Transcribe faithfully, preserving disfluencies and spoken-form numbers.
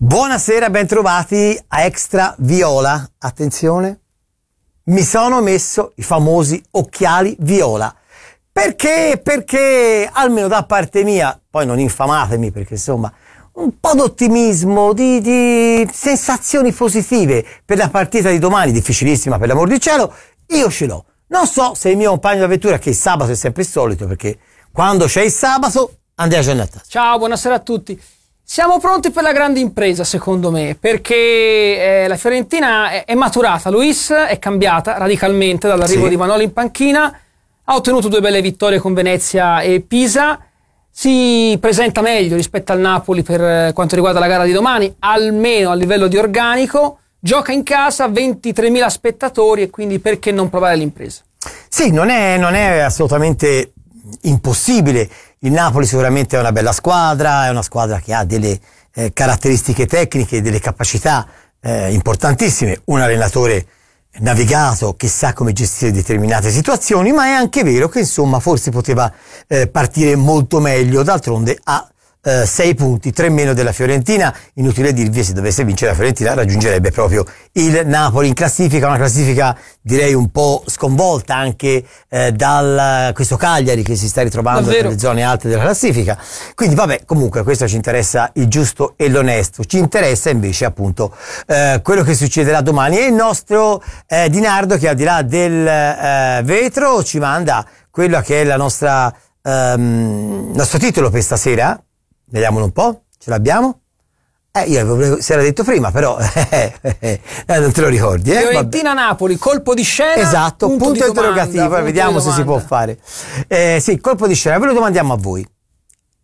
Buonasera, bentrovati a Extra Viola. Attenzione, mi sono messo i famosi occhiali viola. Perché? Perché, almeno da parte mia, poi non infamatemi perché insomma, un po' d'ottimismo, di, di sensazioni positive per la partita di domani, difficilissima per l'amor di cielo, io ce l'ho. Non so se il mio compagno d'avventura, che il sabato è sempre il solito, perché quando c'è il sabato, Andrea Giannetta. Ciao, buonasera a tutti. Siamo pronti per la grande impresa, secondo me, perché eh, la Fiorentina è, è maturata. Luis è cambiata radicalmente dall'arrivo Sì. di Vanoli in panchina, ha ottenuto due belle vittorie con Venezia e Pisa, si presenta meglio rispetto al Napoli per quanto riguarda la gara di domani, almeno a livello di organico, gioca in casa, ventitremila spettatori e quindi perché non provare l'impresa? Sì, non è, non è assolutamente impossibile. Il Napoli sicuramente è una bella squadra, è una squadra che ha delle eh, caratteristiche tecniche, delle capacità eh, importantissime, un allenatore navigato che sa come gestire determinate situazioni, ma è anche vero che insomma forse poteva eh, partire molto meglio. D'altronde ha eh, sei punti, tre meno della Fiorentina. Inutile dirvi, se dovesse vincere la Fiorentina raggiungerebbe proprio il Napoli in classifica, una classifica direi un po' sconvolta anche eh, dal questo Cagliari che si sta ritrovando Davvero? nelle zone alte della classifica. Quindi vabbè, comunque questo ci interessa il giusto e l'onesto, ci interessa invece appunto eh, quello che succederà domani, e il nostro eh, Dinardo, che al di là del eh, vetro ci manda quella che è la nostra ehm, nostro titolo per stasera. Vediamolo un po', ce l'abbiamo? Eh, io avevo, si era detto prima, però eh, eh, eh, non te lo ricordi, eh? Fiorentina-Napoli, colpo di scena. Esatto, punto, punto punto interrogativo, domanda, vediamo punto se si può fare. Eh, sì, colpo di scena, ve lo domandiamo a voi.